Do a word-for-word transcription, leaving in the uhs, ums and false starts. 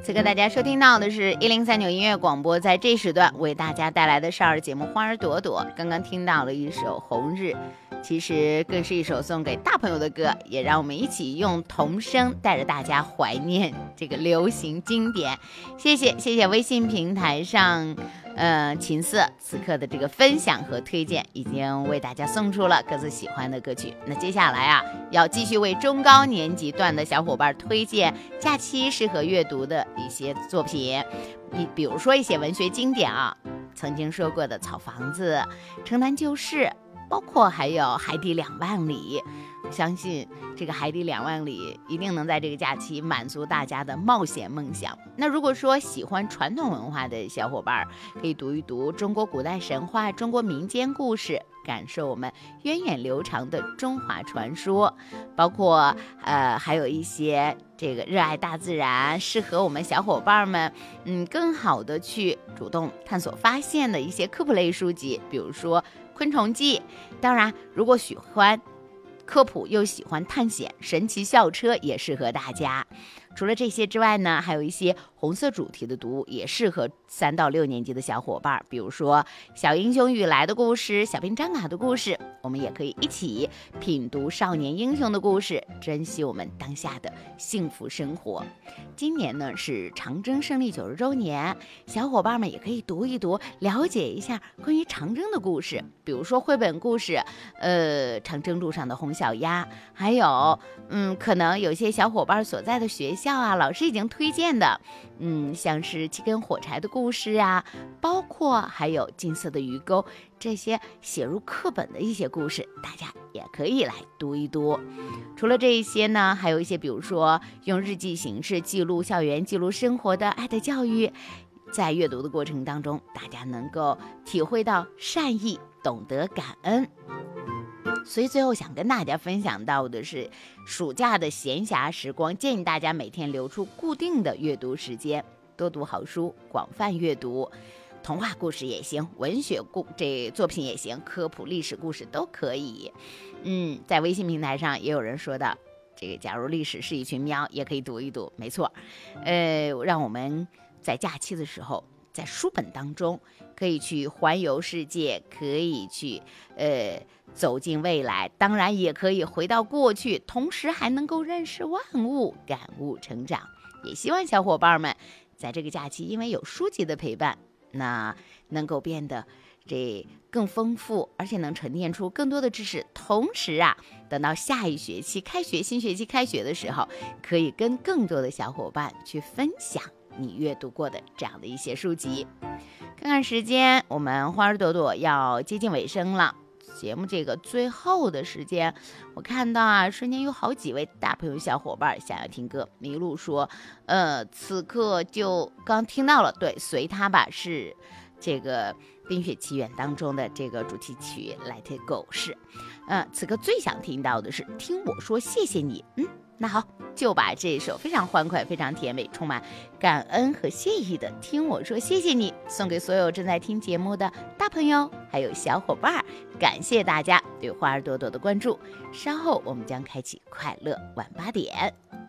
此刻大家收听到的是一零三九音乐广播，在这时段为大家带来的少儿节目《花儿朵朵》。刚刚听到了一首《红日》，其实更是一首送给大朋友的歌，也让我们一起用童声带着大家怀念这个流行经典。谢谢谢谢微信平台上呃琴瑟此刻的这个分享和推荐，已经为大家送出了各自喜欢的歌曲。那接下来啊，要继续为中高年级段的小伙伴推荐假期适合阅读的一些作品，比比如说一些文学经典啊，曾经说过的《草房子》《城南旧事》，包括还有《海底两万里》。我相信这个《海底两万里》一定能在这个假期满足大家的冒险梦想。那如果说喜欢传统文化的小伙伴，可以读一读中国古代神话、中国民间故事，感受我们源远流长的中华传说，包括呃还有一些这个热爱大自然，适合我们小伙伴们嗯更好的去主动探索发现的一些科普类书籍，比如说《昆虫记》。当然，如果喜欢科普又喜欢探险，神奇校车也适合大家。除了这些之外呢，还有一些红色主题的读物也适合三到六年级的小伙伴，比如说小英雄雨来的故事，小兵张嘎的故事，我们也可以一起品读少年英雄的故事，珍惜我们当下的幸福生活。今年呢是长征胜利九十周年，小伙伴们也可以读一读，了解一下关于长征的故事，比如说绘本故事，呃，长征路上的红小鸭，还有嗯，可能有些小伙伴所在的学校啊，老师已经推荐的，嗯，像是七根火柴的故事啊，包括还有金色的鱼钩，这些写入课本的一些故事，大家也可以来读一读。除了这一些呢，还有一些比如说用日记形式记录校园、记录生活的爱的教育，在阅读的过程当中，大家能够体会到善意，懂得感恩。所以最后想跟大家分享到的是，暑假的闲暇时光，建议大家每天留出固定的阅读时间，多读好书，广泛阅读，童话故事也行，文学故这作品也行，科普历史故事都可以。嗯，在微信平台上也有人说到，这个假如历史是一群喵，也可以读一读，没错。呃，让我们在假期的时候，在书本当中可以去环游世界，可以去呃走进未来，当然也可以回到过去，同时还能够认识万物，感悟成长。也希望小伙伴们在这个假期，因为有书籍的陪伴，那能够变得这更丰富，而且能沉淀出更多的知识。同时啊，等到下一学期开学，新学期开学的时候，可以跟更多的小伙伴去分享你阅读过的这样的一些书籍。看看时间，我们花儿朵朵要接近尾声了。节目这个最后的时间，我看到啊，瞬间有好几位大朋友小伙伴想要听歌。麋鹿说，呃，此刻就刚听到了，对，随他吧，是这个《冰雪奇缘》当中的这个主题曲《Let It Go》是，呃，此刻最想听到的是听我说谢谢你。嗯，那好，就把这首非常欢快、非常甜美、充满感恩和谢意的《听我说谢谢你》送给所有正在听节目的大朋友还有小伙伴。感谢大家对花儿朵朵的关注，稍后我们将开启快乐晚八点。